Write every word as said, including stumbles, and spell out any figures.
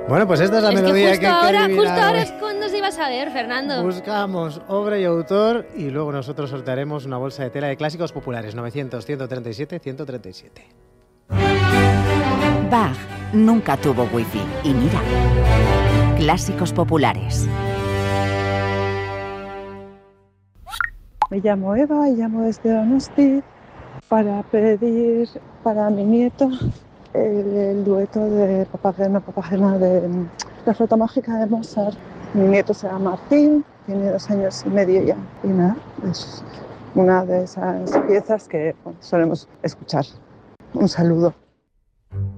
Bueno, pues esta es la es melodía que que, justo que ahora, adivinado. justo ahora es cuando se iba a saber, Fernando. Buscamos obra y autor y luego nosotros sortearemos una bolsa de tela de clásicos populares. novecientos, ciento treinta y siete, ciento treinta y siete. Bach nunca tuvo wifi. Y mira, clásicos populares. Me llamo Eva y llamo desde Donosti para pedir para mi nieto el, el dueto de Papageno, Papagena de la flauta mágica de Mozart. Mi nieto se llama Martín, tiene dos años y medio ya. Y nada, es una de esas piezas que bueno, solemos escuchar. Un saludo.